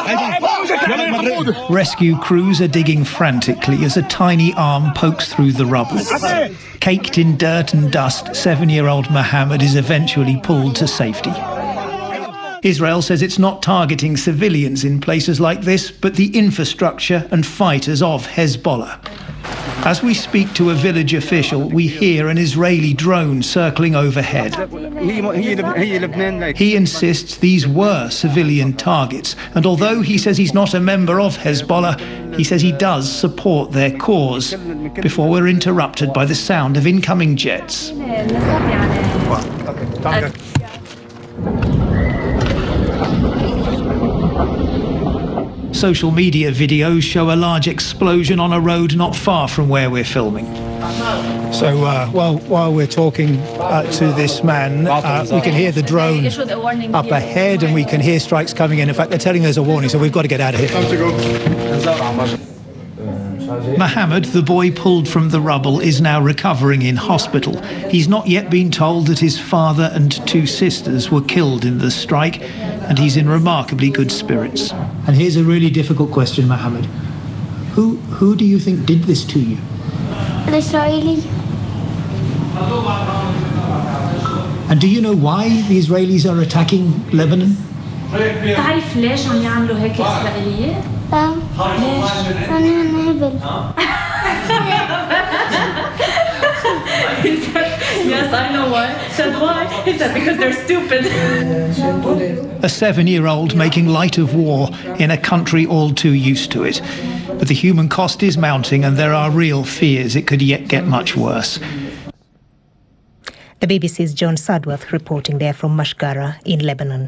Rescue crews are digging frantically as a tiny arm pokes through the rubble. Caked in dirt and dust, 7-year-old Mohammed is eventually pulled to safety. Israel says it's not targeting civilians in places like this, but the infrastructure and fighters of Hezbollah. As we speak to a village official, we hear an Israeli drone circling overhead. He insists these were civilian targets, and although he says he's not a member of Hezbollah, he says he does support their cause, before we're interrupted by the sound of incoming jets. Social media videos show a large explosion on a road not far from where we're filming. So while we're talking to this man, we can hear the drone up ahead and we can hear strikes coming in. In fact, they're telling us a warning, so we've got to get out of here. Mohammed, the boy pulled from the rubble, is now recovering in hospital. He's not yet been told that his father and 2 sisters were killed in the strike, and he's in remarkably good spirits. And here's a really difficult question, Mohammed. Who do you think did this to you? The Israeli. And do you know why the Israelis are attacking Lebanon? تعرف ليش عم يعملوا هيك الإسرائيليين؟ لا. ليش؟ أنا نهبل. Yes, I know why. Said why? He said because they're stupid. A 7-year-old making light of war in a country all too used to it. But the human cost is mounting and there are real fears it could yet get much worse. The BBC's John Sudworth reporting there from Mashgara in Lebanon.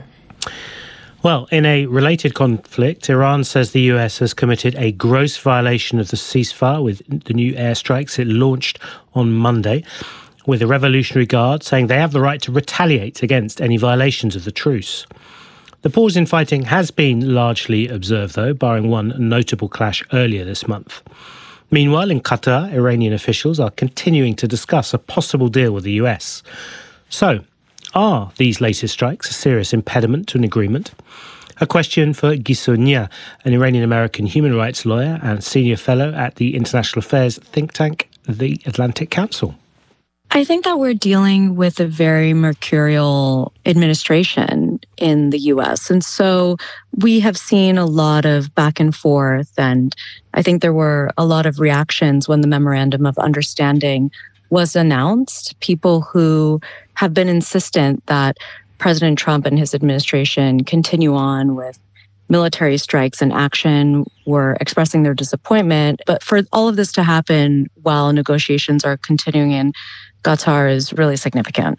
Well, in a related conflict, Iran says the US has committed a gross violation of the ceasefire with the new airstrikes it launched on Monday, with the Revolutionary Guard saying they have the right to retaliate against any violations of the truce. The pause in fighting has been largely observed, though, barring one notable clash earlier this month. Meanwhile, in Qatar, Iranian officials are continuing to discuss a possible deal with the US. So, are these latest strikes a serious impediment to an agreement? A question for Guy Sonia, an Iranian-American human rights lawyer and senior fellow at the international affairs think tank, the Atlantic Council. I think that we're dealing with a very mercurial administration in the US. And so we have seen a lot of back and forth. And I think there were a lot of reactions when the Memorandum of Understanding was announced. People who have been insistent that President Trump and his administration continue on with military strikes and action were expressing their disappointment. But for all of this to happen while negotiations are continuing in Qatar is really significant.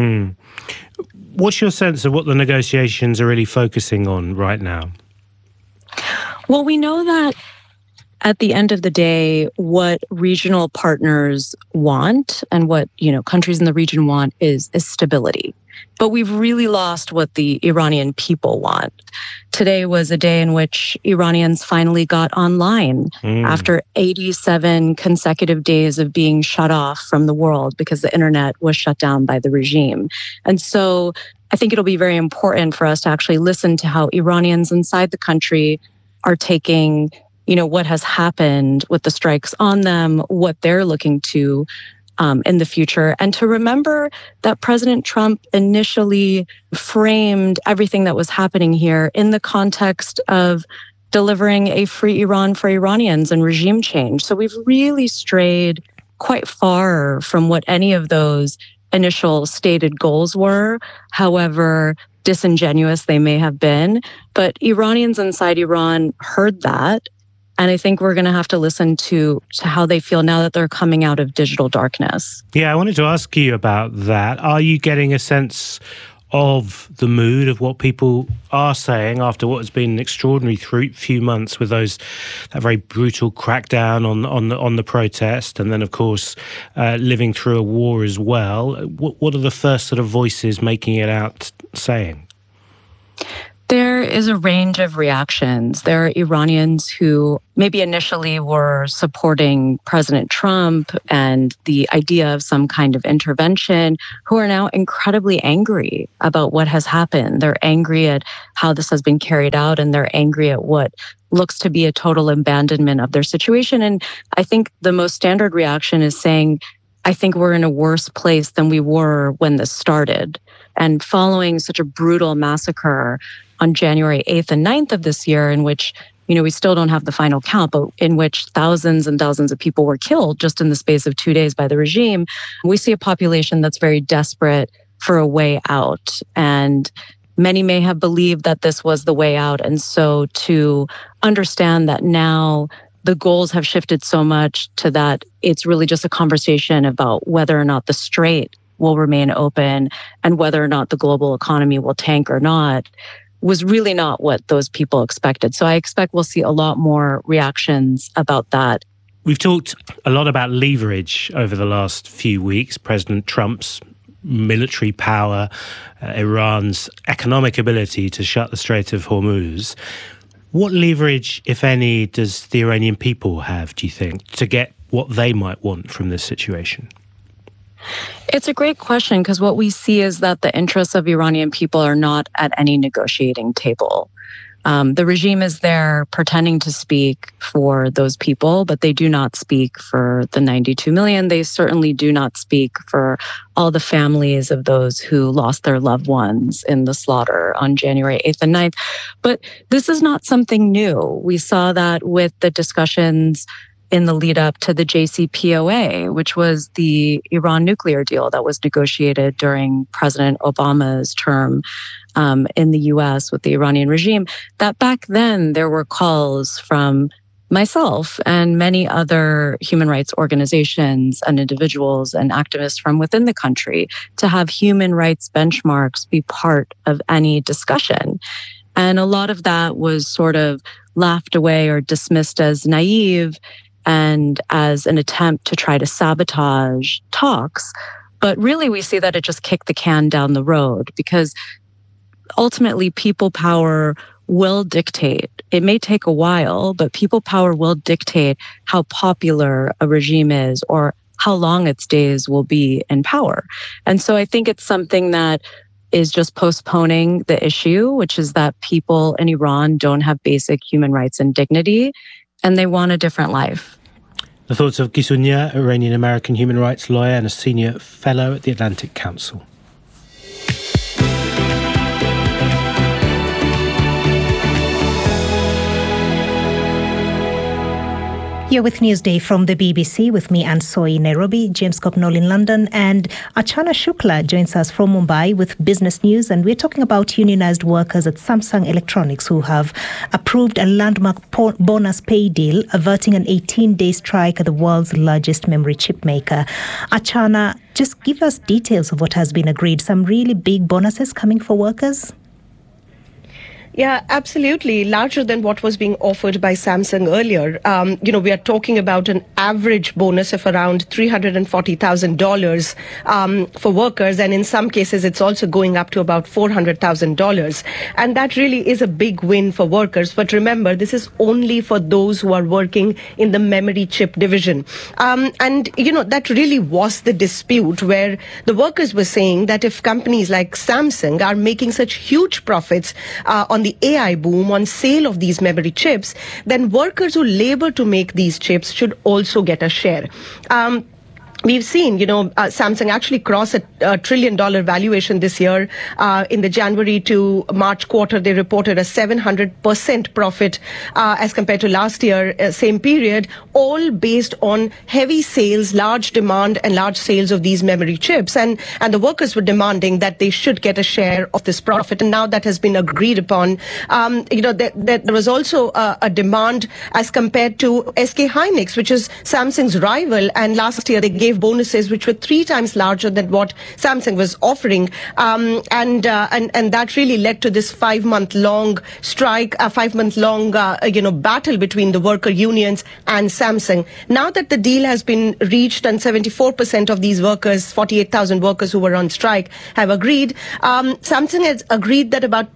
What's your sense of what the negotiations are really focusing on right now? Well, we know that at the end of the day, what regional partners want and what, countries in the region want is stability. But we've really lost what the Iranian people want. Today was a day in which Iranians finally got online after 87 consecutive days of being shut off from the world because the internet was shut down by the regime. And so I think it'll be very important for us to actually listen to how Iranians inside the country are taking, what has happened with the strikes on them, what they're looking to in the future, and to remember that President Trump initially framed everything that was happening here in the context of delivering a free Iran for Iranians and regime change. So we've really strayed quite far from what any of those initial stated goals were, however disingenuous they may have been. But Iranians inside Iran heard that. And I think we're going to have to listen to how they feel now that they're coming out of digital darkness. Yeah, I wanted to ask you about that. Are you getting a sense of the mood of what people are saying after what has been an extraordinary few months with that very brutal crackdown on the protest, and then, of course, living through a war as well? What are the first sort of voices making it out saying? There is a range of reactions. There are Iranians who maybe initially were supporting President Trump and the idea of some kind of intervention, who are now incredibly angry about what has happened. They're angry at how this has been carried out, and they're angry at what looks to be a total abandonment of their situation. And I think the most standard reaction is saying, I think we're in a worse place than we were when this started. And following such a brutal massacre on January 8th and 9th of this year, in which, we still don't have the final count, but in which thousands and thousands of people were killed just in the space of 2 days by the regime, we see a population that's very desperate for a way out. And many may have believed that this was the way out. And so to understand that now the goals have shifted so much to that it's really just a conversation about whether or not the strait will remain open and whether or not the global economy will tank or not, was really not what those people expected. So I expect we'll see a lot more reactions about that. We've talked a lot about leverage over the last few weeks. President Trump's military power, Iran's economic ability to shut the Strait of Hormuz. What leverage, if any, does the Iranian people have, do you think, to get what they might want from this situation? It's a great question, because what we see is that the interests of Iranian people are not at any negotiating table. The regime is there pretending to speak for those people, but they do not speak for the 92 million. They certainly do not speak for all the families of those who lost their loved ones in the slaughter on January 8th and 9th. But this is not something new. We saw that with the discussions in the lead up to the JCPOA, which was the Iran nuclear deal that was negotiated during President Obama's term in the US with the Iranian regime, that back then there were calls from myself and many other human rights organizations and individuals and activists from within the country to have human rights benchmarks be part of any discussion. And a lot of that was sort of laughed away or dismissed as naive and as an attempt to try to sabotage talks. But really, we see that it just kicked the can down the road, because ultimately people power will dictate. It may take a while, but people power will dictate how popular a regime is or how long its days will be in power. And so I think it's something that is just postponing the issue, which is that people in Iran don't have basic human rights and dignity, and they want a different life. The thoughts of Gisunya, Iranian-American human rights lawyer and a senior fellow at the Atlantic Council. You're with Newsday from the BBC with me, Anne Soy in Nairobi, James Copnall in London, and Achana Shukla joins us from Mumbai with business news. And we're talking about unionized workers at Samsung Electronics who have approved a landmark bonus pay deal, averting an 18-day strike at the world's largest memory chip maker. Achana, just give us details of what has been agreed. Some really big bonuses coming for workers? Yeah, absolutely. Larger than what was being offered by Samsung earlier. We are talking about an average bonus of around $340,000 for workers. And in some cases, it's also going up to about $400,000. And that really is a big win for workers. But remember, this is only for those who are working in the memory chip division. That really was the dispute, where the workers were saying that if companies like Samsung are making such huge profits on the AI boom, on sale of these memory chips, then workers who labor to make these chips should also get a share. We've seen, Samsung actually cross a $1 trillion valuation this year. In the January to March quarter, they reported a 700% profit as compared to last year, same period, all based on heavy sales, large demand and large sales of these memory chips. And the workers were demanding that they should get a share of this profit. And now that has been agreed upon. There was also a demand as compared to SK Hynix, which is Samsung's rival. And last year they gave gave bonuses which were 3 times larger than what Samsung was offering, and that really led to this 5-month-long strike, a 5-month-long battle between the worker unions and Samsung. Now that the deal has been reached and 74% of these workers, 48,000 workers who were on strike, have agreed, Samsung has agreed that about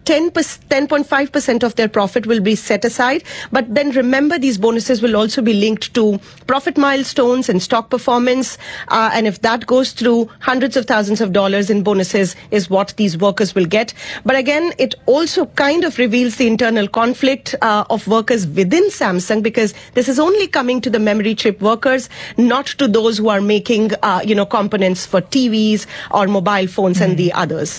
10.5% of their profit will be set aside. But then remember, these bonuses will also be linked to profit milestones and stock performance. And if that goes through, hundreds of thousands of dollars in bonuses is what these workers will get. But again, it also kind of reveals the internal conflict of workers within Samsung, because this is only coming to the memory chip workers, not to those who are making, components for TVs or mobile phones and the others.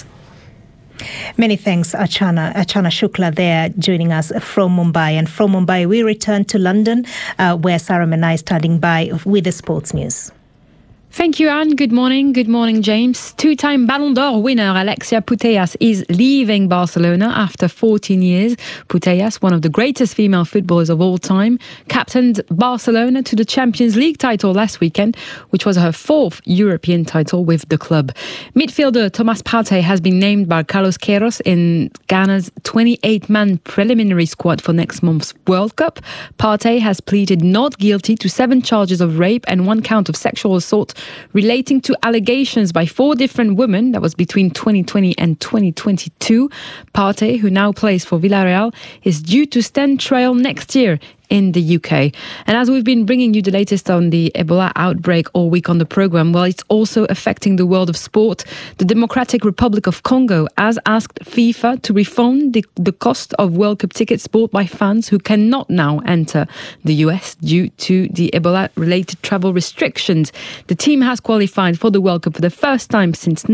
Many thanks, Achana Shukla there joining us from Mumbai. And from Mumbai, we return to London, where Sarah Menai is standing by with the sports news. Thank you, Anne. Good morning. Good morning, James. 2-time Ballon d'Or winner Alexia Putellas is leaving Barcelona after 14 years. Putellas, one of the greatest female footballers of all time, captained Barcelona to the Champions League title last weekend, which was her 4th European title with the club. Midfielder Thomas Partey has been named by Carlos Queiroz in Ghana's 28-man preliminary squad for next month's World Cup. Partey has pleaded not guilty to 7 charges of rape and 1 count of sexual assault relating to allegations by 4 different women. That was between 2020 and 2022. Partey, who now plays for Villarreal, is due to stand trial next year in the UK. And as we've been bringing you the latest on the Ebola outbreak all week on the programme, well, it's also affecting the world of sport. The Democratic Republic of Congo has asked FIFA to refund the cost of World Cup tickets bought by fans who cannot now enter the US due to the Ebola-related travel restrictions. The team has qualified for the World Cup for the first time since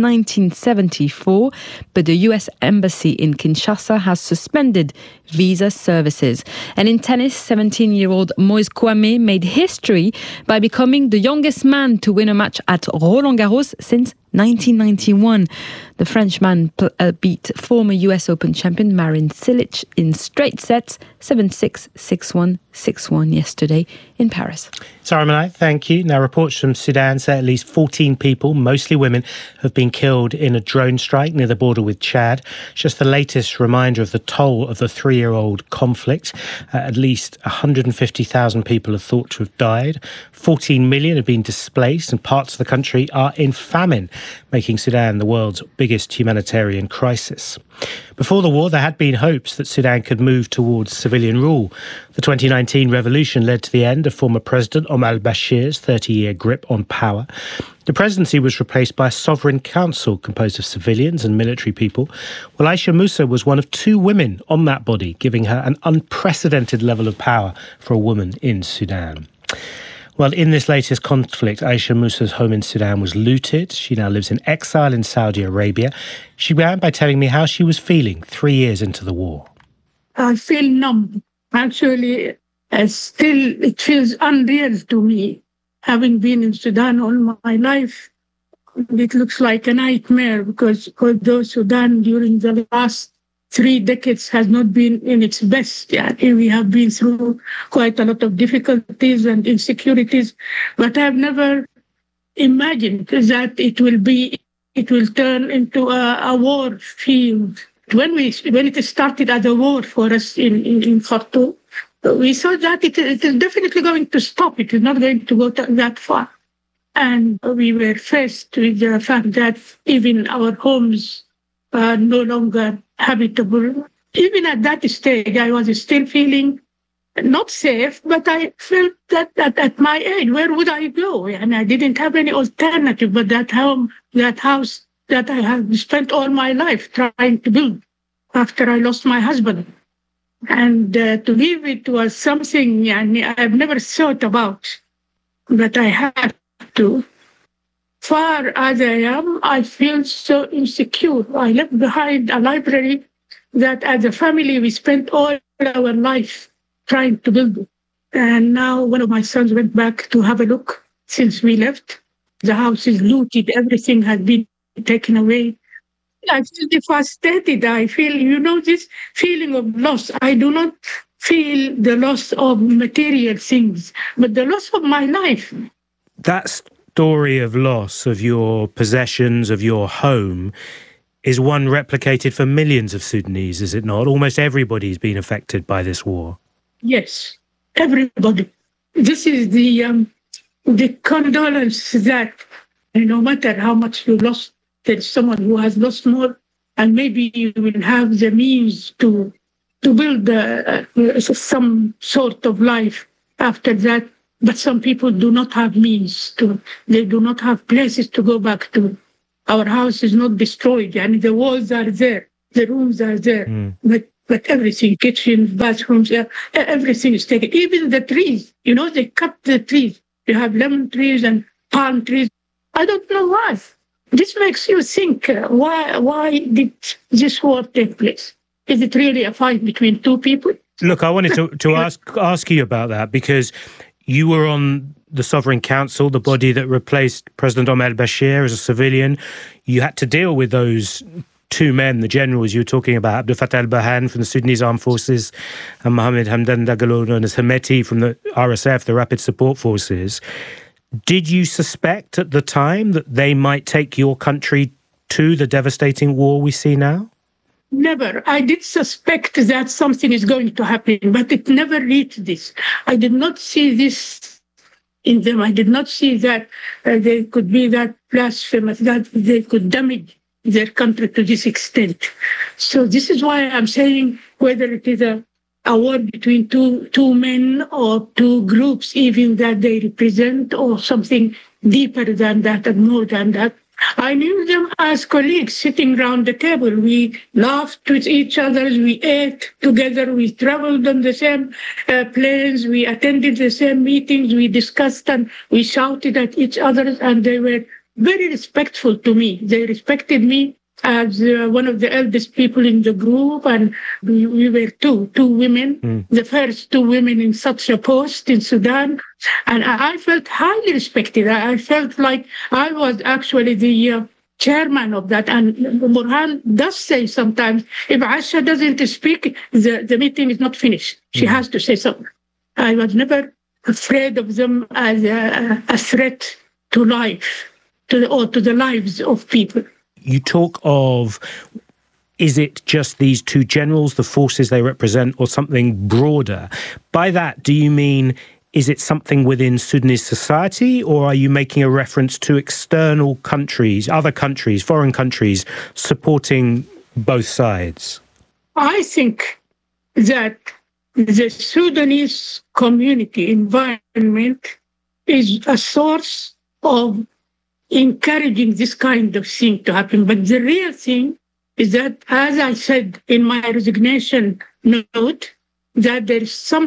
1974, but the US Embassy in Kinshasa has suspended visa services. And in tennis, 17-year-old Moise Kouame made history by becoming the youngest man to win a match at Roland Garros since 1991. The Frenchman beat former US Open champion Marin Cilic in straight sets, 7-6, 6-1, 6-1 yesterday in Paris. Sarah Menai, thank you. Now, reports from Sudan say at least 14 people, mostly women, have been killed in a drone strike near the border with Chad. Just the latest reminder of the toll of the 3-year-old conflict. At least 150,000 people are thought to have died. 14 million have been displaced, and parts of the country are in famine, making Sudan the world's biggest humanitarian crisis. Before the war, there had been hopes that Sudan could move towards civilian rule. The 2019 revolution led to the end of former President Omar al-Bashir's 30-year grip on power. The presidency was replaced by a sovereign council composed of civilians and military people. Well, Aisha Musa was one of 2 women on that body, giving her an unprecedented level of power for a woman in Sudan. Well, in this latest conflict, Aisha Musa's home in Sudan was looted. She now lives in exile in Saudi Arabia. She began by telling me how she was feeling 3 years into the war. I feel numb. Actually, it feels unreal to me, having been in Sudan all my life. It looks like a nightmare because although Sudan during the last 3 decades has not been in its best. We have been through quite a lot of difficulties and insecurities, but I've never imagined that it will turn into a war field. When it started as a war for us in Khartoum, we saw that it is definitely going to stop. It is not going to go that far. And we were faced with the fact that even our homes are no longer habitable. Even at that stage, I was still feeling not safe, but I felt that at my age, where would I go? And I didn't have any alternative but that house that I have spent all my life trying to build after I lost my husband. And to leave it was something I've never thought about, but I had to. Far as I am, I feel so insecure. I left behind a library that as a family we spent all our life trying to build. And now one of my sons went back to have a look since we left. The house is looted. Everything has been taken away. I feel devastated. I feel, this feeling of loss. I do not feel the loss of material things, but the loss of my life. That's story of loss of your possessions, of your home, is one replicated for millions of Sudanese, is it not? Almost everybody's been affected by this war. Yes, everybody. This is the condolence that no matter how much you lost, there's someone who has lost more, and maybe you will have the means to build some sort of life after that. But some people do not have means to. They do not have places to go back to. Our house is not destroyed, and the walls are there, the rooms are there, but everything, kitchen, bathrooms, everything is taken. Even the trees, they cut the trees. You have lemon trees and palm trees. I don't know why. This makes you think, why did this war take place? Is it really a fight between two people? Look, I wanted to ask you about that, because you were on the Sovereign Council, the body that replaced President Omar al-Bashir as a civilian. You had to deal with those two men, the generals you were talking about, Abdel Fattah al-Burhan from the Sudanese Armed Forces and Mohamed Hamdan Dagalo, known as Hemeti, from the RSF, the Rapid Support Forces. Did you suspect at the time that they might take your country to the devastating war we see now? Never. I did suspect that something is going to happen, but it never reached this. I did not see this in them. I did not see that they could be that blasphemous, that they could damage their country to this extent. So this is why I'm saying whether it is a war between two men or two groups even that they represent, or something deeper than that and more than that. I knew them as colleagues sitting around the table. We laughed with each other, we ate together, we traveled on the same planes, we attended the same meetings, we discussed and we shouted at each other, and they were very respectful to me. They respected me as one of the eldest people in the group, and we were two women, the first two women in such a post in Sudan, and I felt highly respected. I felt like I was actually the chairman of that, and Burhan does say sometimes, if Aisha doesn't speak, the meeting is not finished. She has to say something. I was never afraid of them as a threat to life, to the lives of people. You talk of, is it just these two generals, the forces they represent, or something broader? By that, do you mean, is it something within Sudanese society, or are you making a reference to external countries, other countries, foreign countries, supporting both sides? I think that the Sudanese community environment is a source of encouraging this kind of thing to happen. But the real thing is that, as I said in my resignation note, that there is some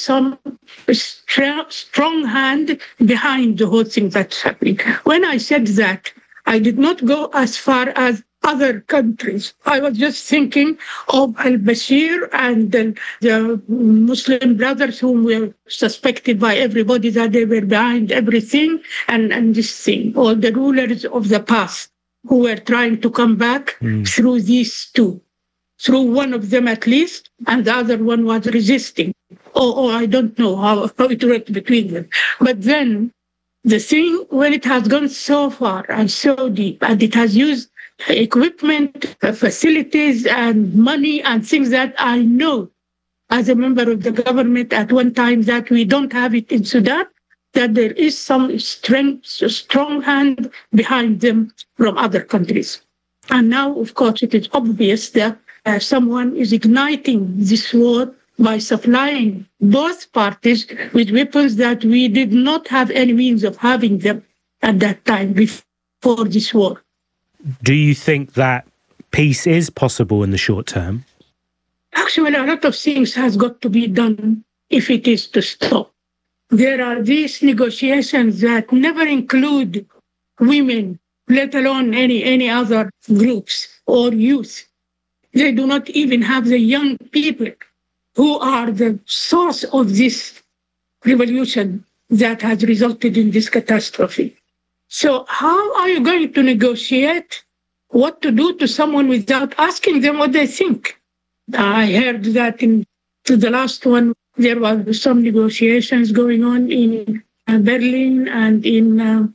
strong hand behind the whole thing that's happening. When I said that, I did not go as far as other countries. I was just thinking of al-Bashir and the Muslim brothers whom were suspected by everybody that they were behind everything and this thing, or the rulers of the past who were trying to come back through these two, through one of them at least, and the other one was resisting. Or I don't know how it worked between them. But then the thing, when it has gone so far and so deep, and it has used equipment, facilities, and money, and things that I know as a member of the government at one time that we don't have it in Sudan, that there is some strong hand behind them from other countries. And now, of course, it is obvious that someone is igniting this war by supplying both parties with weapons that we did not have any means of having them at that time before this war. Do you think that peace is possible in the short term? Actually, a lot of things has got to be done if it is to stop. There are these negotiations that never include women, let alone any other groups or youth. They do not even have the young people who are the source of this revolution that has resulted in this catastrophe. So how are you going to negotiate what to do to someone without asking them what they think? I heard that to the last one, there were some negotiations going on in Berlin and in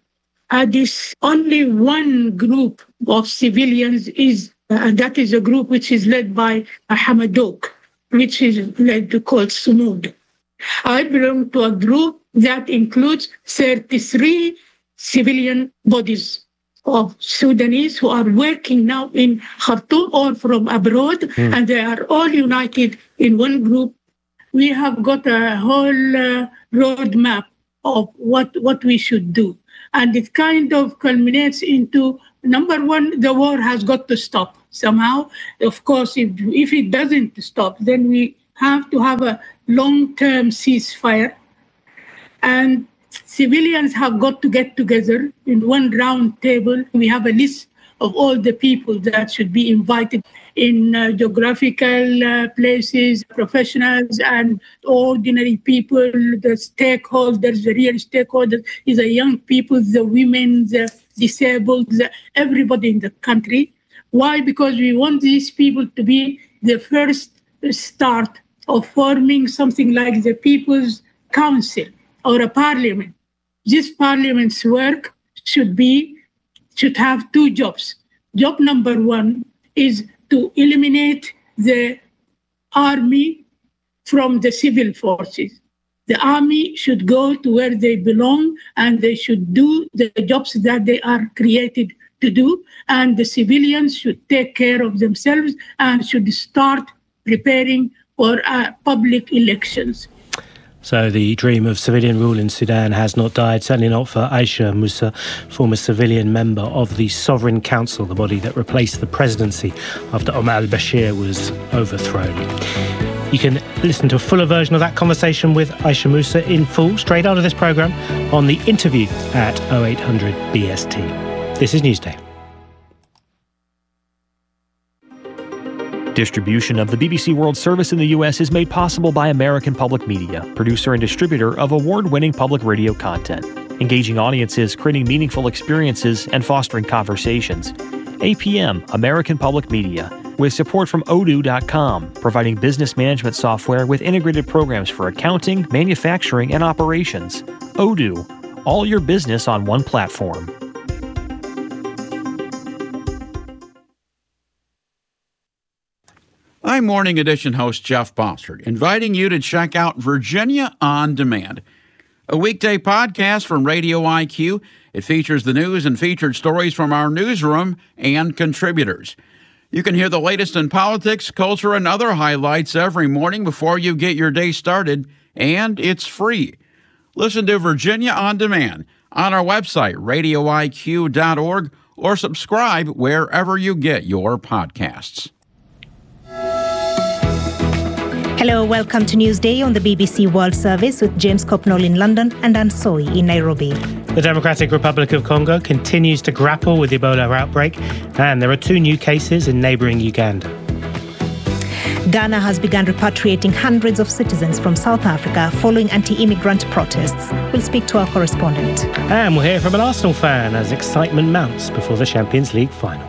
this only one group of civilians and that is a group which is led by Hamadouk, which is called Sumud. I belong to a group that includes 33 civilian bodies of Sudanese who are working now in Khartoum or from abroad, and they are all united in one group. We have got a whole roadmap of what we should do. And it kind of culminates into, number one, the war has got to stop somehow. Of course, if it doesn't stop, then we have to have a long-term ceasefire. And civilians have got to get together in one round table. We have a list of all the people that should be invited in geographical places, professionals and ordinary people, the stakeholders, the real stakeholders, is the young people, the women, the disabled, everybody in the country. Why? Because we want these people to be the first start of forming something like the People's Council or a parliament. This parliament's work should have two jobs. Job number one is to eliminate the army from the civil forces. The army should go to where they belong and they should do the jobs that they are created to do. And the civilians should take care of themselves and should start preparing for public elections. So the dream of civilian rule in Sudan has not died, certainly not for Aisha Musa, former civilian member of the Sovereign Council, the body that replaced the presidency after Omar al-Bashir was overthrown. You can listen to a fuller version of that conversation with Aisha Musa in full straight out of this programme on the interview at 0800 BST. This is Newsday. Distribution of the BBC World Service in the U.S. is made possible by American Public Media, producer and distributor of award-winning public radio content, engaging audiences, creating meaningful experiences, and fostering conversations. APM, American Public Media, with support from Odoo.com, providing business management software with integrated programs for accounting, manufacturing, and operations. Odoo, all your business on one platform. I'm Morning Edition host Jeff Bossert, inviting you to check out Virginia On Demand, a weekday podcast from Radio IQ. It features the news and featured stories from our newsroom and contributors. You can hear the latest in politics, culture, and other highlights every morning before you get your day started, and it's free. Listen to Virginia On Demand on our website, radioiq.org, or subscribe wherever you get your podcasts. Hello, welcome to Newsday on the BBC World Service with James Copnall in London and Anne Soy in Nairobi. The Democratic Republic of Congo continues to grapple with the Ebola outbreak, and there are 2 new cases in neighbouring Uganda. Ghana has begun repatriating hundreds of citizens from South Africa following anti-immigrant protests. We'll speak to our correspondent. And we'll hear from an Arsenal fan as excitement mounts before the Champions League final.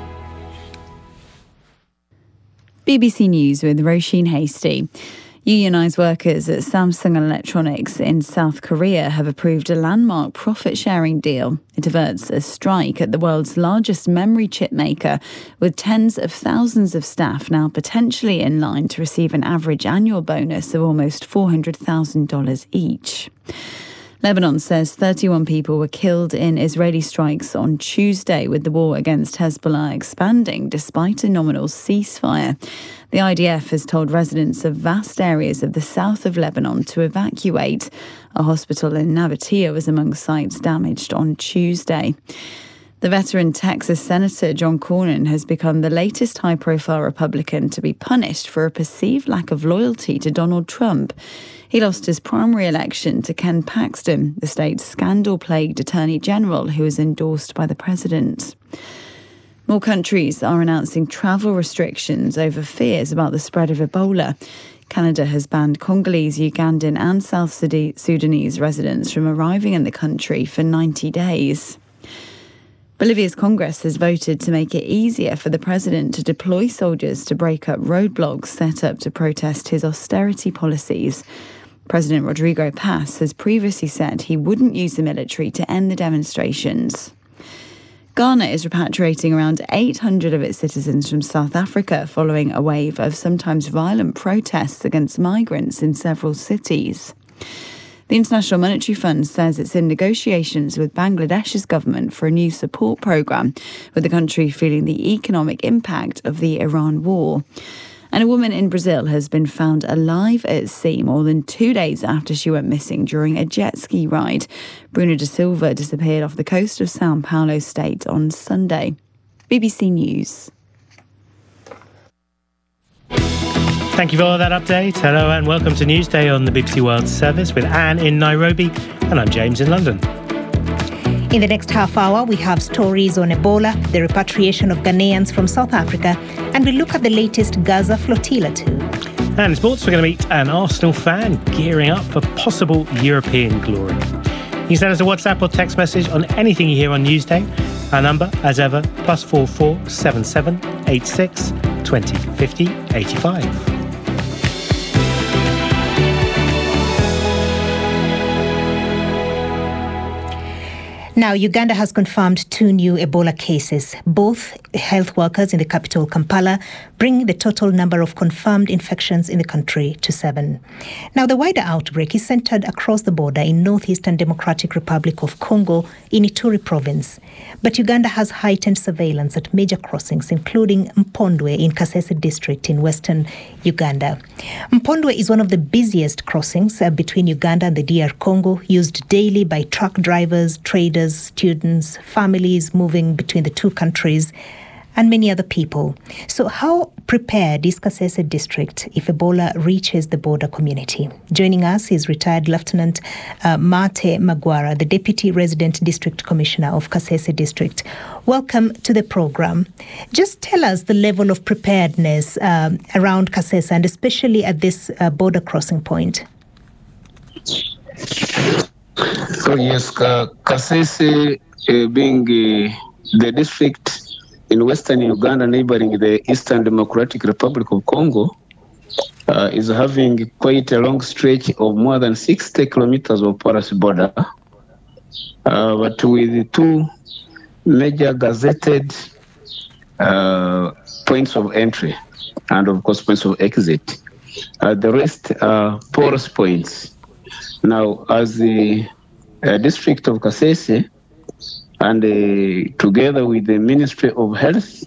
BBC News with Roisin Hastie. Unionised workers at Samsung Electronics in South Korea have approved a landmark profit-sharing deal. It averts a strike at the world's largest memory chip maker, with tens of thousands of staff now potentially in line to receive an average annual bonus of almost $400,000 each. Lebanon says 31 people were killed in Israeli strikes on Tuesday, with the war against Hezbollah expanding despite a nominal ceasefire. The IDF has told residents of vast areas of the south of Lebanon to evacuate. A hospital in Nabatea was among sites damaged on Tuesday. The veteran Texas Senator John Cornyn has become the latest high-profile Republican to be punished for a perceived lack of loyalty to Donald Trump. He lost his primary election to Ken Paxton, the state's scandal-plagued Attorney General who is endorsed by the president. More countries are announcing travel restrictions over fears about the spread of Ebola. Canada has banned Congolese, Ugandan and South Sudanese residents from arriving in the country for 90 days. Bolivia's Congress has voted to make it easier for the president to deploy soldiers to break up roadblocks set up to protest his austerity policies. President Rodrigo Paz has previously said he wouldn't use the military to end the demonstrations. Ghana is repatriating around 800 of its citizens from South Africa following a wave of sometimes violent protests against migrants in several cities. The International Monetary Fund says it's in negotiations with Bangladesh's government for a new support programme, with the country feeling the economic impact of the Iran war. And a woman in Brazil has been found alive at sea more than 2 days after she went missing during a jet ski ride. Bruna da Silva disappeared off the coast of São Paulo state on Sunday. BBC News. Thank you for that update. Hello and welcome to Newsday on the BBC World Service with Anne in Nairobi, and I'm James in London. In the next half hour, we have stories on Ebola, the repatriation of Ghanaians from South Africa, and we look at the latest Gaza flotilla too. And in sports, we're going to meet an Arsenal fan gearing up for possible European glory. You can send us a WhatsApp or text message on anything you hear on Newsday. Our number, as ever, +44 77 86 20 50 85. Now, Uganda has confirmed 2 new Ebola cases. Both health workers in the capital, Kampala, bringing the total number of confirmed infections in the country to 7. Now, the wider outbreak is centered across the border in Northeastern Democratic Republic of Congo in Ituri province. But Uganda has heightened surveillance at major crossings, including Mpondwe in Kasese district in western Uganda. Mpondwe is one of the busiest crossings between Uganda and the DR Congo, used daily by truck drivers, traders, students, families moving between the two countries, and many other people. So how prepared is Kasese district if Ebola reaches the border community? Joining us is retired Lieutenant Mate Magwara, the Deputy Resident District Commissioner of Kasese district. Welcome to the program. Just tell us the level of preparedness around Kasese, and especially at this border crossing point. So yes, Kasese being the district in western Uganda neighboring the Eastern Democratic Republic of Congo, is having quite a long stretch of more than 60 kilometers of porous border, but with 2 major gazetted points of entry and of course points of exit. The rest are porous points. Now, as the district of Kasese, and together with the Ministry of Health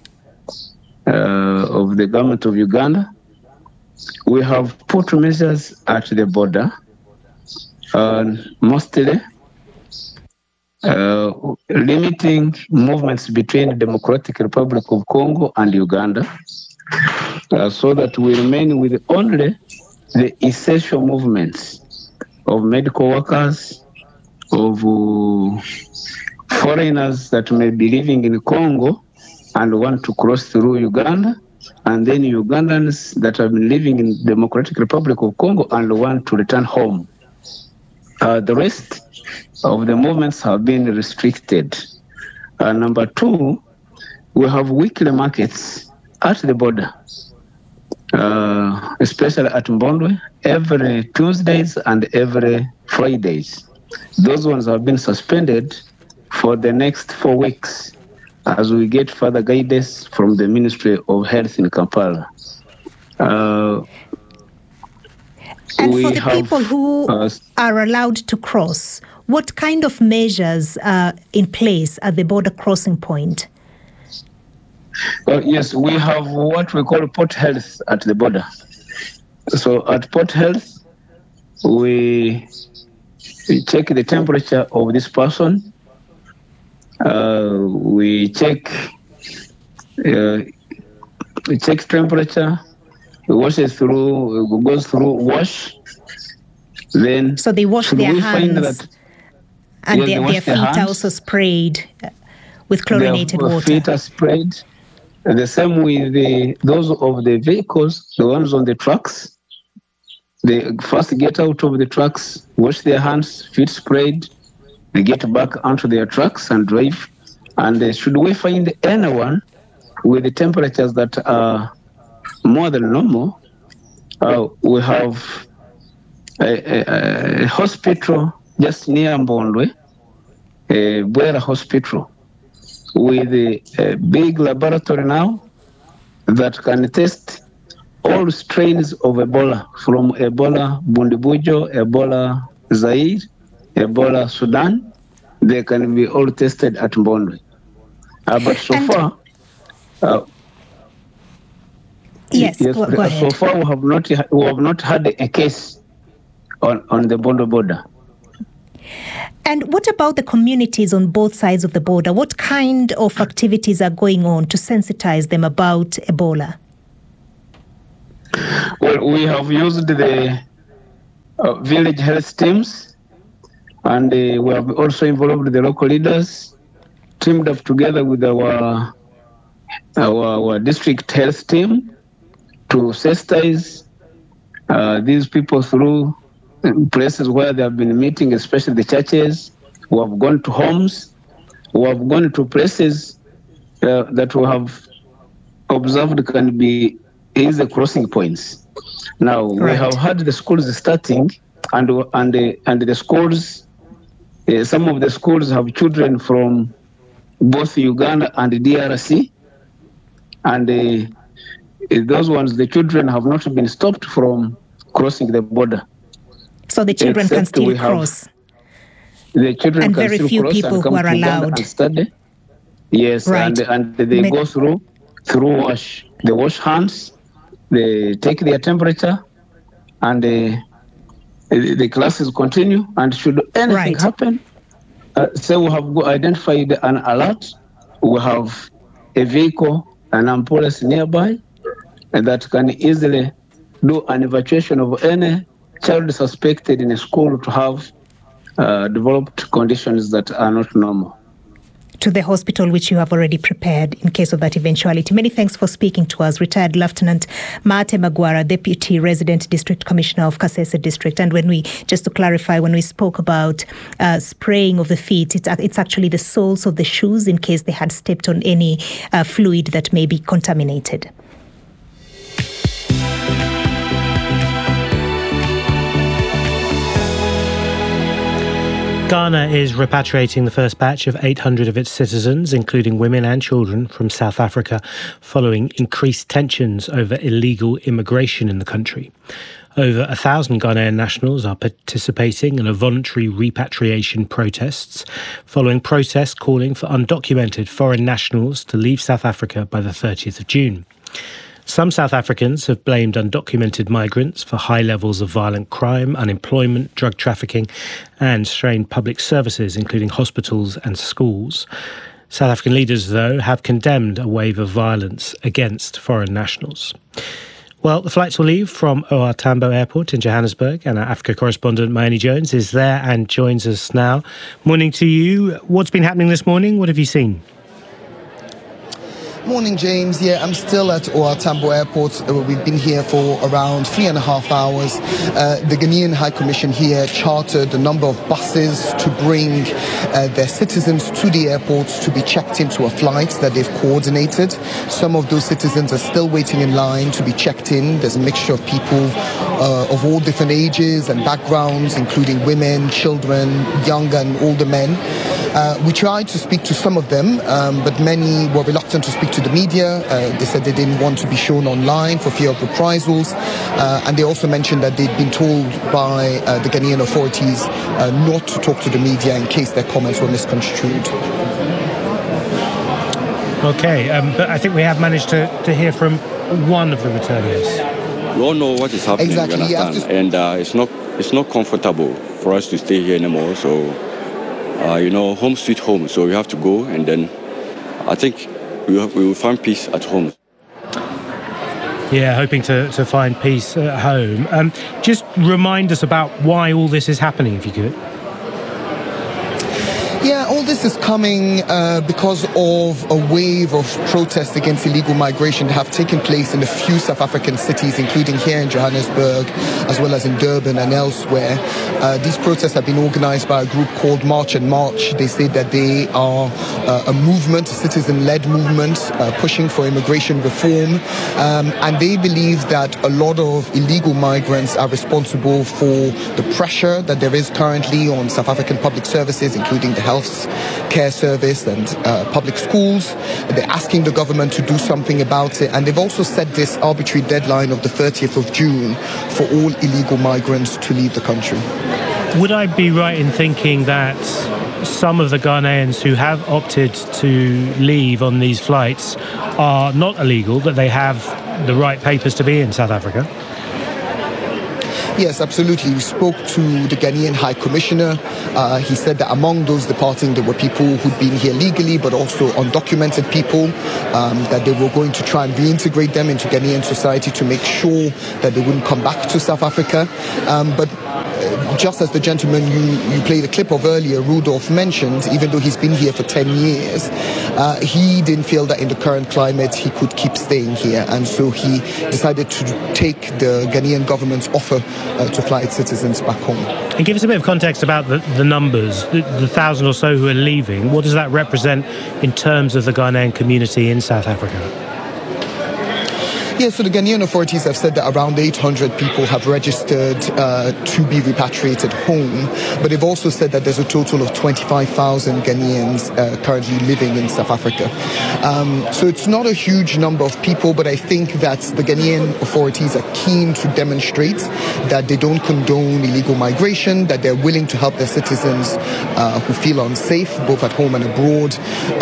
of the government of Uganda, we have put measures at the border, mostly limiting movements between the Democratic Republic of Congo and Uganda, so that we remain with only the essential movements of medical workers, of foreigners that may be living in Congo and want to cross through Uganda, and then Ugandans that have been living in the Democratic Republic of Congo and want to return home. The rest of the movements have been restricted. Number 2, we have weekly markets at the border, especially at Mbondwe, every Tuesdays and every Fridays. Those ones have been suspended for the next 4 weeks as we get further guidance from the Ministry of Health in Kampala. And for the people who are allowed to cross, what kind of measures are in place at the border crossing point? Yes, we have what we call port health at the border. So at port health, we check the temperature of this person. We check temperature. Goes through wash. Then so they wash their hands, and their feet are also sprayed with chlorinated water. Their feet are sprayed. And the same with those of the vehicles, the ones on the trucks. They first get out of the trucks, wash their hands, feet sprayed. They get back onto their trucks and drive. And should we find anyone with the temperatures that are more than normal, we have a hospital just near Mbondwe, Bwera Hospital, with a big laboratory now that can test all strains of Ebola, from Ebola Bundibujo, Ebola Zaire, Ebola Sudan. They can be all tested at Mbondwe. But so far, go ahead. So far we have not had a case on the Bondo border. And what about the communities on both sides of the border? What kind of activities are going on to sensitize them about Ebola? Well, we have used the village health teams, and we have also involved the local leaders, teamed up together with our district health team to sensitize these people through places where they have been meeting, especially the churches. We have gone to homes. We have gone to places that we have observed can be easy crossing points. Now, we have had the schools starting, and the schools, some of the schools have children from both Uganda and the DRC, and those ones, the children have not been stopped from crossing the border. So the children can still cross. The children and can very still few cross people and come who are to Uganda allowed. And study. Yes, right. and they go through wash. They wash hands. They take their temperature, and the classes continue. And should anything happen, say we have identified an alert, we have a vehicle, an ambulance nearby, and that can easily do an evacuation of any child suspected in a school to have developed conditions that are not normal. To the hospital, which you have already prepared in case of that eventuality. Many thanks for speaking to us, retired Lieutenant Maate Magwara, Deputy Resident District Commissioner of Kasese District. And just to clarify, when we spoke about spraying of the feet, it's actually the soles of the shoes in case they had stepped on any fluid that may be contaminated. Ghana is repatriating the first batch of 800 of its citizens, including women and children, from South Africa, following increased tensions over illegal immigration in the country. Over 1,000 Ghanaian nationals are participating in a voluntary repatriation protests, following protests calling for undocumented foreign nationals to leave South Africa by the 30th of June. Some South Africans have blamed undocumented migrants for high levels of violent crime, unemployment, drug trafficking, and strained public services, including hospitals and schools. South African leaders, though, have condemned a wave of violence against foreign nationals. Well, the flights will leave from OR Tambo Airport in Johannesburg, and our Africa correspondent, Mayeni Jones, is there and joins us now. Morning to you. What's been happening this morning? What have you seen? Morning, James. Yeah, I'm still at OR Tambo Airport. We've been here for around 3.5 hours. The Ghanaian High Commission here chartered a number of buses to bring their citizens to the airport to be checked into a flight that they've coordinated. Some of those citizens are still waiting in line to be checked in. There's a mixture of people of all different ages and backgrounds, including women, children, young and older men. We tried to speak to some of them, but many were reluctant to speak to the media. They said they didn't want to be shown online for fear of reprisals. And they also mentioned that they'd been told by the Ghanaian authorities not to talk to the media in case their comments were misconstrued. Okay, but I think we have managed to hear from one of the returnees. We all know what is happening, exactly, you understand? And it's not comfortable for us to stay here anymore. So, home sweet home. So we have to go, and then I think we will find peace at home. Yeah, hoping to find peace at home. Just remind us about why all this is happening, if you could. Yeah, all this is coming because of a wave of protests against illegal migration that have taken place in a few South African cities, including here in Johannesburg, as well as in Durban and elsewhere. These protests have been organized by a group called March and March. They say that they are a movement, a citizen-led movement, pushing for immigration reform. And they believe that a lot of illegal migrants are responsible for the pressure that there is currently on South African public services, including the health health care service and public schools. They're asking the government to do something about it, and they've also set this arbitrary deadline of the 30th of June for all illegal migrants to leave the country. Would I be right in thinking that some of the Ghanaians who have opted to leave on these flights are not illegal, that they have the right papers to be in South Africa? Yes, absolutely. We spoke to the Ghanaian High Commissioner. He said that among those departing, there were people who'd been here legally, but also undocumented people, that they were going to try and reintegrate them into Ghanaian society to make sure that they wouldn't come back to South Africa. But just as the gentleman you played a clip of earlier, Rudolph, mentioned, even though he's been here for 10 years, he didn't feel that in the current climate he could keep staying here. And so he decided to take the Ghanaian government's offer to fly its citizens back home. And give us a bit of context about the numbers, the 1,000 or so who are leaving. What does that represent in terms of the Ghanaian community in South Africa? Yeah, so the Ghanaian authorities have said that around 800 people have registered to be repatriated home, but they've also said that there's a total of 25,000 Ghanaians currently living in South Africa. So it's not a huge number of people, but I think that the Ghanaian authorities are keen to demonstrate that they don't condone illegal migration, that they're willing to help their citizens who feel unsafe, both at home and abroad,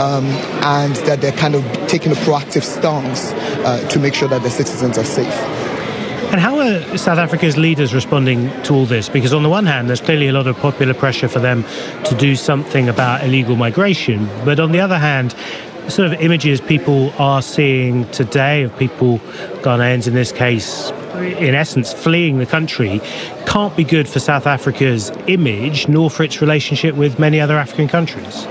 and that they're kind of taking a proactive stance to make sure that their citizens are safe. And how are South Africa's leaders responding to all this? Because on the one hand, there's clearly a lot of popular pressure for them to do something about illegal migration. But on the other hand, sort of images people are seeing today of people, Ghanaians in this case, in essence, fleeing the country, can't be good for South Africa's image, nor for its relationship with many other African countries.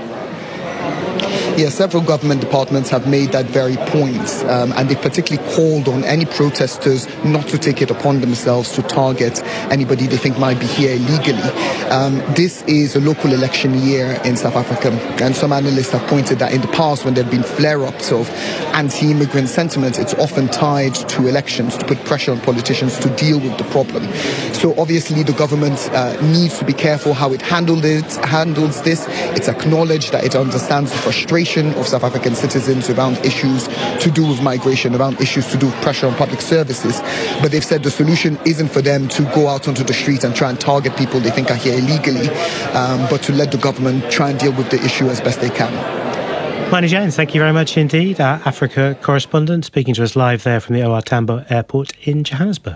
Yeah, several government departments have made that very point, and they particularly called on any protesters not to take it upon themselves to target anybody they think might be here illegally. This is a local election year in South Africa, and some analysts have pointed that in the past, when there have been flare-ups of anti-immigrant sentiment, it's often tied to elections to put pressure on politicians to deal with the problem. So obviously the government needs to be careful how it handles this. It's acknowledged that it understands the frustration of South African citizens around issues to do with migration, around issues to do with pressure on public services. But they've said the solution isn't for them to go out onto the street and try and target people they think are here illegally, but to let the government try and deal with the issue as best they can. Mani James, thank you very much indeed. Our Africa correspondent speaking to us live there from the OR Tambo Airport in Johannesburg.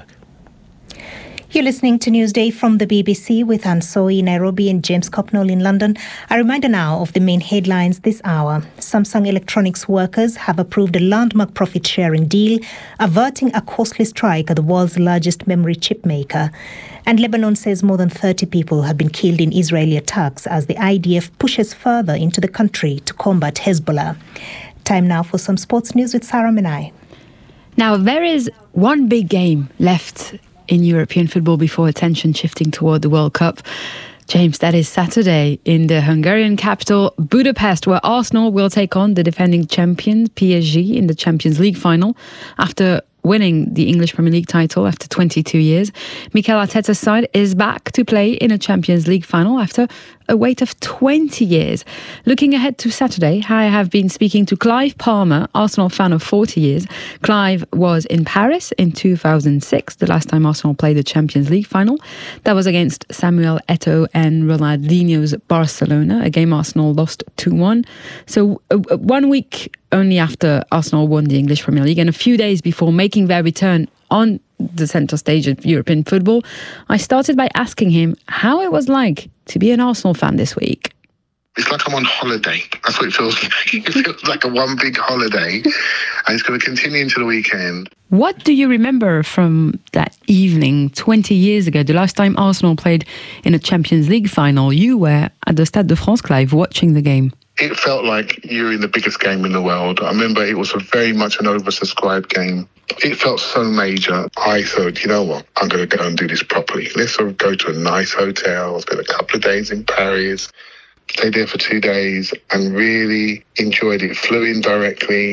You're listening to Newsday from the BBC with Ansoi in Nairobi and James Copnall in London. A reminder now of the main headlines this hour. Samsung Electronics workers have approved a landmark profit-sharing deal, averting a costly strike at the world's largest memory chip maker. And Lebanon says more than 30 people have been killed in Israeli attacks as the IDF pushes further into the country to combat Hezbollah. Time now for some sports news with Sarah Menai. Now, there is one big game left in European football before attention shifting toward the World Cup. James, that is Saturday in the Hungarian capital, Budapest, where Arsenal will take on the defending champion PSG in the Champions League final after winning the English Premier League title after 22 years. Mikel Arteta's side is back to play in a Champions League final after a wait of 20 years. Looking ahead to Saturday, I have been speaking to Clive Palmer, Arsenal fan of 40 years. Clive was in Paris in 2006, the last time Arsenal played the Champions League final. That was against Samuel Eto'o and Ronaldinho's Barcelona, a game Arsenal lost 2-1. So 1 week only after Arsenal won the English Premier League and a few days before making their return on the centre stage of European football, I started by asking him how it was like to be an Arsenal fan this week. It's like I'm on holiday. That's what it feels like. It feels like a one big holiday, and it's going to continue into the weekend. What do you remember from that evening 20 years ago, the last time Arsenal played in a Champions League final? You were at the Stade de France, Clive, watching the game. It felt like you're in the biggest game in the world. I remember it was very much an oversubscribed game. It felt so major. I thought, you know what, I'm going to go and do this properly. Let's sort of go to a nice hotel, spend a couple of days in Paris, stayed there for 2 days and really enjoyed it. Flew in directly,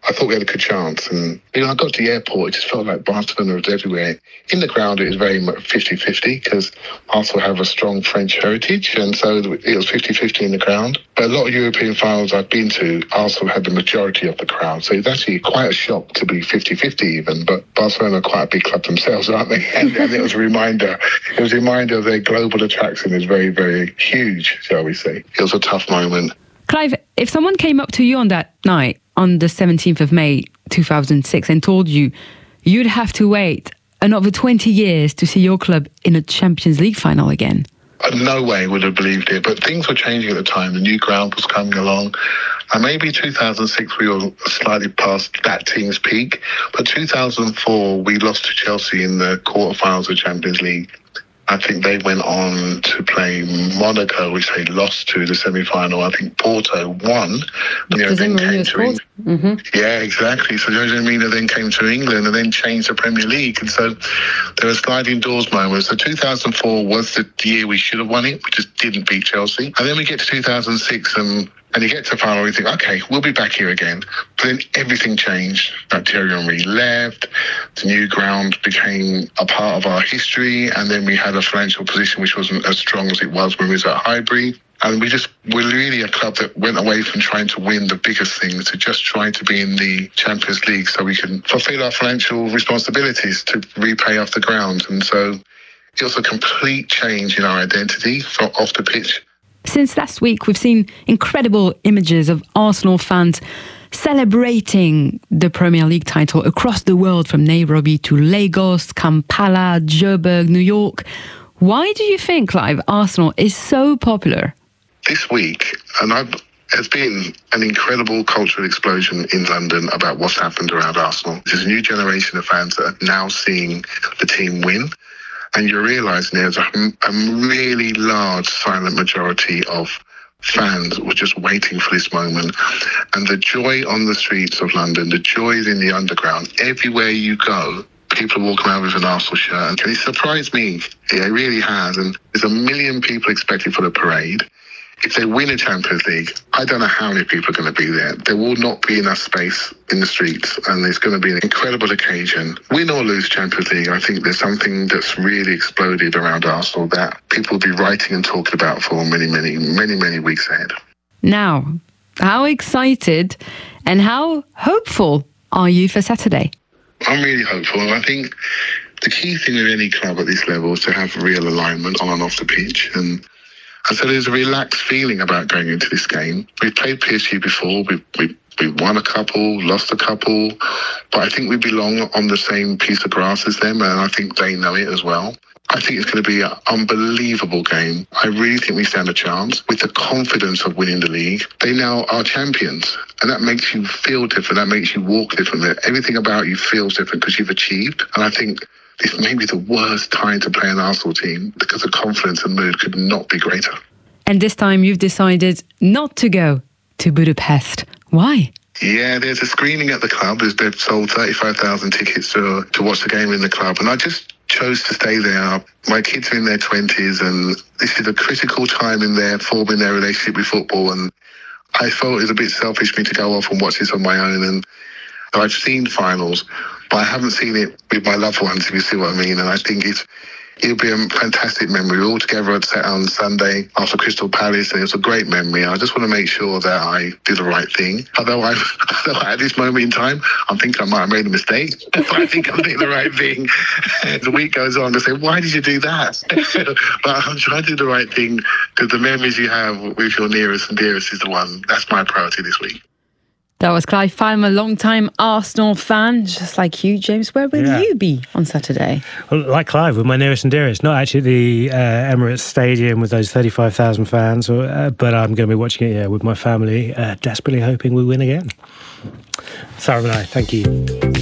I thought we had a good chance. And I got to the airport, it just felt like Barcelona was everywhere. In the ground, it was very much 50-50 because Arsenal have a strong French heritage, and so it was 50-50 in the ground. But a lot of European finals I've been to, Arsenal had the majority of the crowd. So it's actually quite a shock to be 50-50 even. But Barcelona are quite a big club themselves, aren't they? And it was a reminder. It was a reminder of their global attraction is very, very huge, shall we say. It was a tough moment. Clive, if someone came up to you on that night, on the 17th of May 2006, and told you you'd have to wait another 20 years to see your club in a Champions League final again? No way would have believed it, but things were changing at the time. The new ground was coming along. And maybe 2006 we were slightly past that team's peak, but 2004 we lost to Chelsea in the quarterfinals of Champions League. I think they went on to play Monaco, which they lost to the semi-final. I think Porto won. Then came to Yeah, exactly. So Jose Mourinho then came to England and then changed the Premier League. And so there were sliding doors moments. So 2004 was the year we should have won it. We just didn't beat Chelsea. And then we get to 2006 and you get to the final and you think, okay, we'll be back here again. But then everything changed. Thierry Henry left. The new ground became a part of our history. And then we had a financial position which wasn't as strong as it was when we was at Highbury. And we're really a club that went away from trying to win the biggest things to just trying to be in the Champions League so we can fulfill our financial responsibilities to repay off the ground. And so it was a complete change in our identity off the pitch. Since last week, we've seen incredible images of Arsenal fans celebrating the Premier League title across the world, from Nairobi to Lagos, Kampala, Joburg, New York. Why do you think, Clive, Arsenal is so popular? This week, there's been an incredible cultural explosion in London about what's happened around Arsenal. There's a new generation of fans that are now seeing the team win. And you're realising there's a really large silent majority of fans who were just waiting for this moment. And the joy on the streets of London, the joy in the underground, everywhere you go, people are walking around with an Arsenal shirt. And it surprised me. It really has. And there's 1 million people expected for the parade. If they win a Champions League, I don't know how many people are going to be there. There will not be enough space in the streets, and it's going to be an incredible occasion. Win or lose Champions League, I think there's something that's really exploded around Arsenal that people will be writing and talking about for many, many, many, many weeks ahead. Now, how excited and how hopeful are you for Saturday? I'm really hopeful. I think the key thing with any club at this level is to have real alignment on and off the pitch. And so there's a relaxed feeling about going into this game. We've played PSG before. We won a couple, lost a couple. But I think we belong on the same piece of grass as them, and I think they know it as well. I think it's going to be an unbelievable game. I really think we stand a chance with the confidence of winning the league. They now are champions, and that makes you feel different. That makes you walk different. Everything about you feels different because you've achieved. And I think this may be the worst time to play an Arsenal team because the confidence and mood could not be greater. And this time you've decided not to go to Budapest. Why? Yeah, there's a screening at the club. They've sold 35,000 tickets to watch the game in the club. And I just chose to stay there. My kids are in their 20s and this is a critical time in their forming their relationship with football. And I felt it was a bit selfish for me to go off and watch this on my own. And I've seen finals, but I haven't seen it with my loved ones, if you see what I mean. And I think it'll be a fantastic memory. We're all together on Sunday after Crystal Palace, and it's a great memory. I just want to make sure that I do the right thing. Although at this moment in time, I'm thinking I might have made a mistake, but I think I'm doing the right thing. As the week goes on, I say, why did you do that? But I'm trying to do the right thing because the memories you have with your nearest and dearest is the one. That's my priority this week. That was Clive Palmer, long-time Arsenal fan, just like you, James. Where will you be on Saturday? Well, like Clive, with my nearest and dearest. Not actually at the Emirates Stadium with those 35,000 fans, but I'm going to be watching it with my family, desperately hoping we win again. Sarah and I, thank you.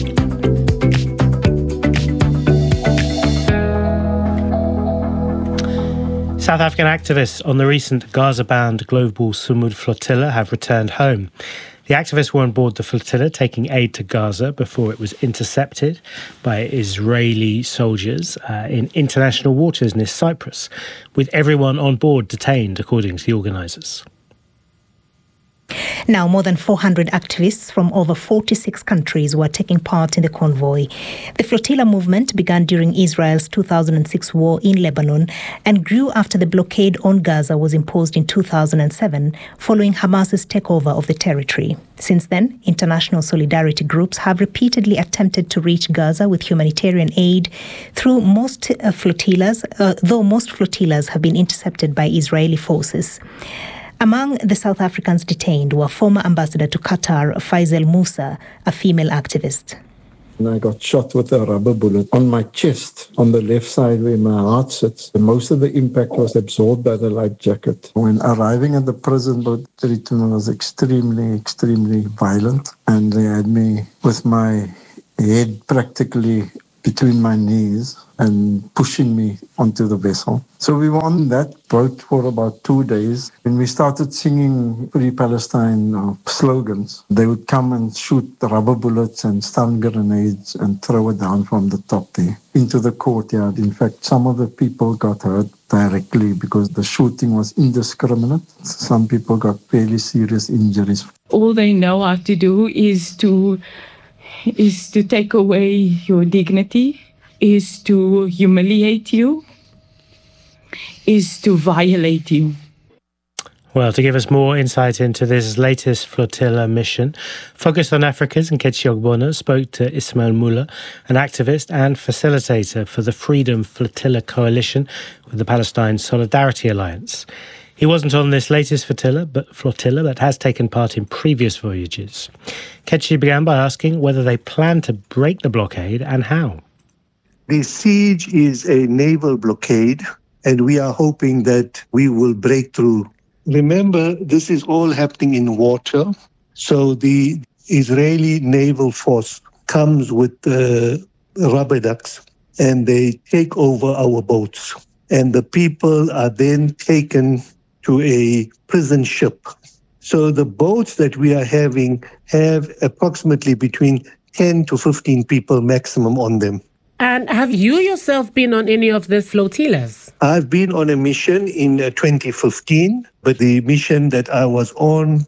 South African activists on the recent Gaza-bound Global Sumud flotilla have returned home. The activists were on board the flotilla taking aid to Gaza before it was intercepted by Israeli soldiers in international waters near Cyprus, with everyone on board detained, according to the organisers. Now, more than 400 activists from over 46 countries were taking part in the convoy. The flotilla movement began during Israel's 2006 war in Lebanon and grew after the blockade on Gaza was imposed in 2007, following Hamas's takeover of the territory. Since then, international solidarity groups have repeatedly attempted to reach Gaza with humanitarian aid through most flotillas, though most flotillas have been intercepted by Israeli forces. Among the South Africans detained were former ambassador to Qatar, Faisal Musa, a female activist. I got shot with a rubber bullet on my chest, on the left side where my heart sits. Most of the impact was absorbed by the life jacket. When arriving at the prison, the treatment was extremely violent. And they had me with my head practically between my knees and pushing me onto the vessel. So we were on that boat for about 2 days. When we started singing Free Palestine slogans, they would come and shoot rubber bullets and stun grenades and throw it down from the top there into the courtyard. In fact, some of the people got hurt directly because the shooting was indiscriminate. Some people got fairly serious injuries. All they know how to do is to take away your dignity, is to humiliate you, is to violate you. Well, to give us more insight into this latest flotilla mission, focused on Africans, Nkechi Ogbonna spoke to Ismail Mula, an activist and facilitator for the Freedom Flotilla Coalition with the Palestine Solidarity Alliance. He wasn't on this latest flotilla, but has taken part in previous voyages. Nkechi began by asking whether they plan to break the blockade and how. The siege is a naval blockade, and we are hoping that we will break through. Remember, this is all happening in water, so the Israeli naval force comes with rubber ducks, and they take over our boats. And the people are then taken to a prison ship. So the boats that we are having have approximately between 10 to 15 people maximum on them. And have you yourself been on any of the flotillas? I've been on a mission in 2015, but the mission that I was on,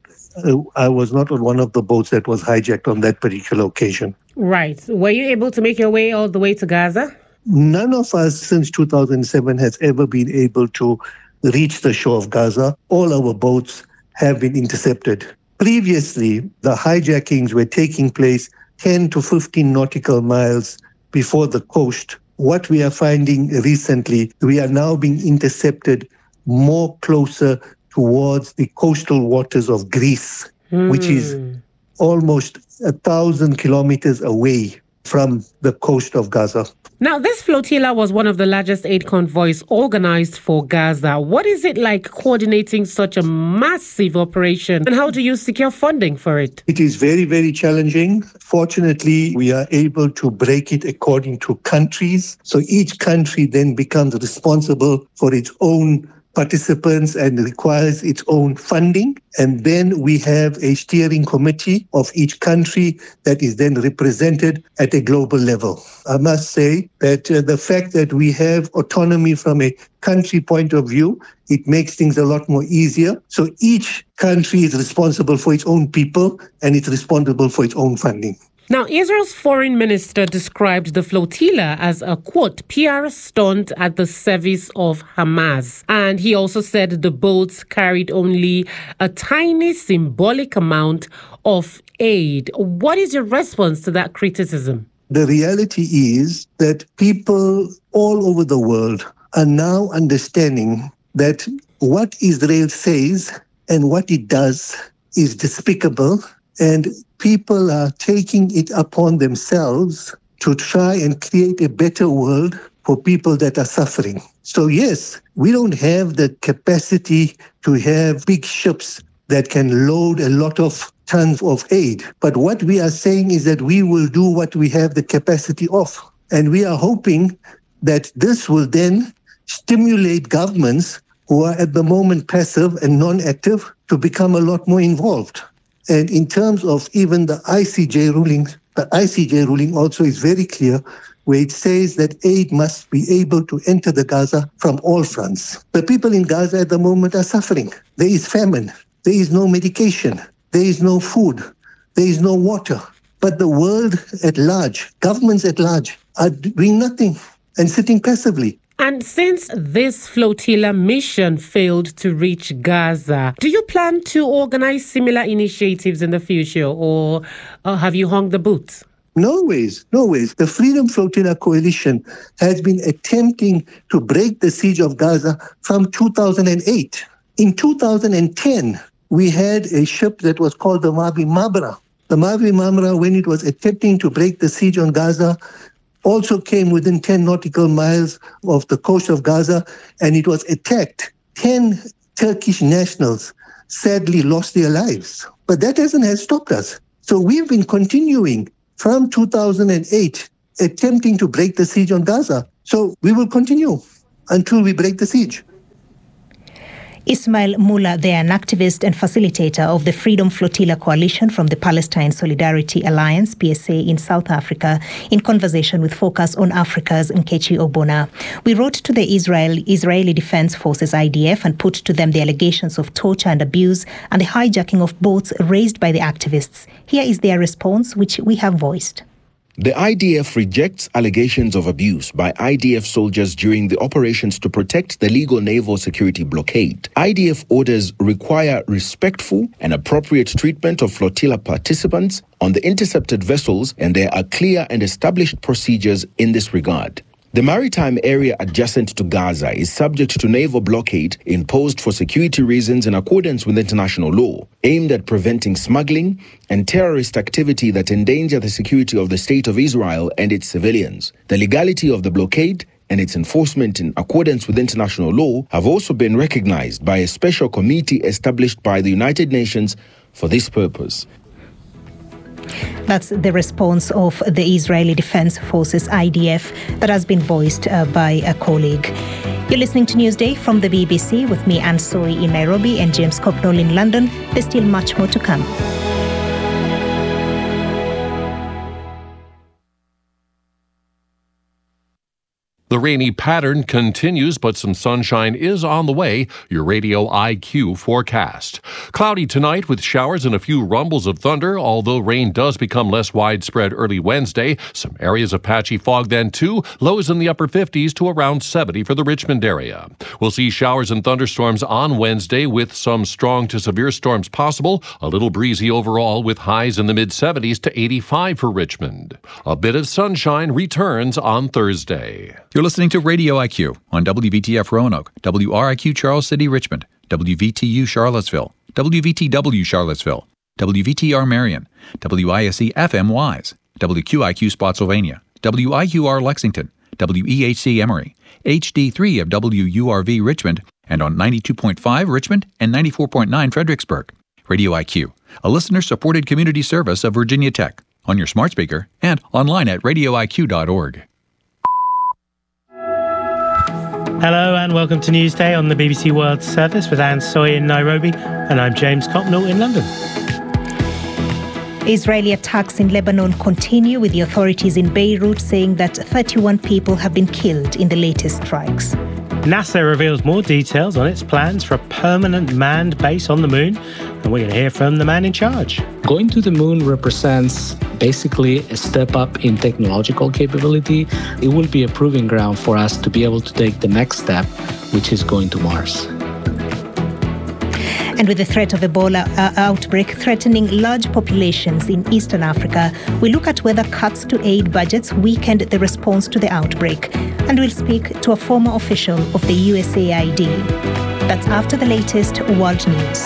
I was not on one of the boats that was hijacked on that particular occasion. Right. Were you able to make your way all the way to Gaza? None of us since 2007 has ever been able to reach the shore of Gaza. All our boats have been intercepted. Previously, the hijackings were taking place 10 to 15 nautical miles before the coast. What we are finding recently, we are now being intercepted more closer towards the coastal waters of Greece, which is almost 1,000 kilometers away from the coast of Gaza. Now, this flotilla was one of the largest aid convoys organized for Gaza. What is it like coordinating such a massive operation, and how do you secure funding for it? It is very, very challenging. Fortunately, we are able to break it according to countries. So each country then becomes responsible for its own participants and requires its own funding. And then we have a steering committee of each country that is then represented at a global level. I must say that the fact that we have autonomy from a country point of view, it makes things a lot more easier. So each country is responsible for its own people and it's responsible for its own funding. Now, Israel's foreign minister described the flotilla as a, quote, PR stunt at the service of Hamas. And he also said the boats carried only a tiny symbolic amount of aid. What is your response to that criticism? The reality is that people all over the world are now understanding that what Israel says and what it does is despicable, and people are taking it upon themselves to try and create a better world for people that are suffering. So yes, we don't have the capacity to have big ships that can load a lot of tons of aid. But what we are saying is that we will do what we have the capacity of. And we are hoping that this will then stimulate governments who are at the moment passive and non-active to become a lot more involved. And in terms of even the ICJ ruling, the ICJ ruling also is very clear, where it says that aid must be able to enter the Gaza from all fronts. The people in Gaza at the moment are suffering. There is famine. There is no medication. there is no food, there is no water. But the world at large, governments at large, are doing nothing and sitting passively. And since this flotilla mission failed to reach Gaza, do you plan to organize similar initiatives in the future, or have you hung the boots? No ways. The Freedom Flotilla Coalition has been attempting to break the siege of Gaza from 2008. In 2010, we had a ship that was called the Mavi Marmara. The Mavi Marmara, when it was attempting to break the siege on Gaza, also came within 10 nautical miles of the coast of Gaza, and it was attacked. 10 Turkish nationals sadly lost their lives. But that hasn't stopped us. So we've been continuing from 2008, attempting to break the siege on Gaza. So we will continue until we break the siege. Ismail Mula, they are an activist and facilitator of the Freedom Flotilla Coalition from the Palestine Solidarity Alliance, PSA, in South Africa, in conversation with Focus on Africa's Nkechi Obona. We wrote to the Israeli Defense Forces, IDF, and put to them the allegations of torture and abuse and the hijacking of boats raised by the activists. Here is their response, which we have voiced. The IDF rejects allegations of abuse by IDF soldiers during the operations to protect the legal naval security blockade. IDF orders require respectful and appropriate treatment of flotilla participants on the intercepted vessels, and there are clear and established procedures in this regard. The maritime area adjacent to Gaza is subject to naval blockade imposed for security reasons in accordance with international law, aimed at preventing smuggling and terrorist activity that endanger the security of the State of Israel and its civilians. The legality of the blockade and its enforcement in accordance with international law have also been recognized by a special committee established by the United Nations for this purpose. That's the response of the Israeli Defense Forces, IDF, that has been voiced by a colleague. You're listening to Newsday from the BBC with me, Anne Soy, in Nairobi, and James Copnall in London. There's still much more to come. The rainy pattern continues, but some sunshine is on the way. Your Radio IQ forecast. Cloudy tonight with showers and a few rumbles of thunder, although rain does become less widespread early Wednesday. Some areas of patchy fog then too. Lows in the upper 50s to around 70 for the Richmond area. We'll see showers and thunderstorms on Wednesday with some strong to severe storms possible. A little breezy overall with highs in the mid-70s to 85 for Richmond. A bit of sunshine returns on Thursday. You're listening to Radio IQ on WVTF Roanoke, WRIQ Charles City, Richmond, WVTU Charlottesville, WVTW Charlottesville, WVTR Marion, WISE FM Wise, WQIQ Spotsylvania, WIQR Lexington, WEHC Emory, HD3 of WURV Richmond, and on 92.5 Richmond and 94.9 Fredericksburg. Radio IQ, a listener-supported community service of Virginia Tech, on your smart speaker and online at radioiq.org. Hello and welcome to Newsday on the BBC World Service with Anne Soy in Nairobi, and I'm James Copnall in London. Israeli attacks in Lebanon continue, with the authorities in Beirut saying that 31 people have been killed in the latest strikes. NASA reveals more details on its plans for a permanent manned base on the moon, and we're going to hear from the man in charge. Going to the moon represents basically a step up in technological capability. It will be a proving ground for us to be able to take the next step, which is going to Mars. And with the threat of Ebola outbreak threatening large populations in Eastern Africa, we look at whether cuts to aid budgets weakened the response to the outbreak. And we'll speak to a former official of the USAID. That's after the latest world news.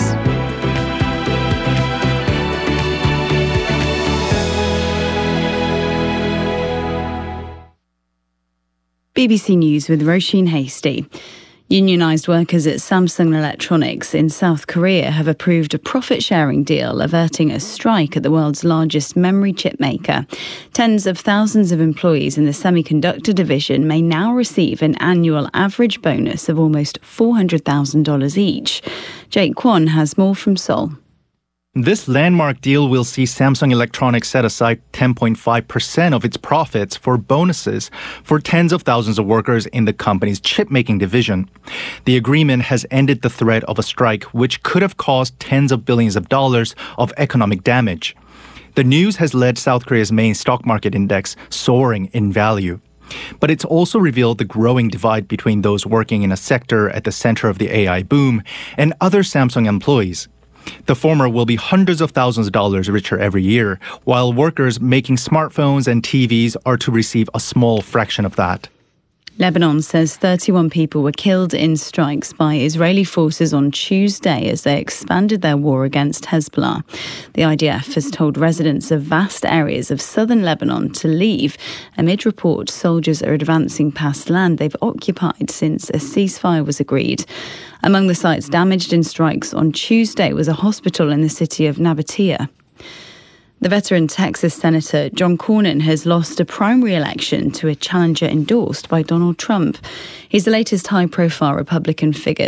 BBC News with Roisin Hasty. Unionised workers at Samsung Electronics in South Korea have approved a profit-sharing deal averting a strike at the world's largest memory chip maker. Tens of thousands of employees in the semiconductor division may now receive an annual average bonus of almost $400,000 each. Jake Kwon has more from Seoul. This landmark deal will see Samsung Electronics set aside 10.5% of its profits for bonuses for tens of thousands of workers in the company's chip-making division. The agreement has ended the threat of a strike, which could have caused tens of billions of dollars of economic damage. The news has led South Korea's main stock market index soaring in value. But it's also revealed the growing divide between those working in a sector at the center of the AI boom and other Samsung employees. The former will be hundreds of thousands of dollars richer every year, while workers making smartphones and TVs are to receive a small fraction of that. Lebanon says 31 people were killed in strikes by Israeli forces on Tuesday as they expanded their war against Hezbollah. The IDF has told residents of vast areas of southern Lebanon to leave amid reports soldiers are advancing past land they've occupied since a ceasefire was agreed. Among the sites damaged in strikes on Tuesday was a hospital in the city of Nabatea. The veteran Texas Senator John Cornyn has lost a primary election to a challenger endorsed by Donald Trump. He's the latest high-profile Republican figure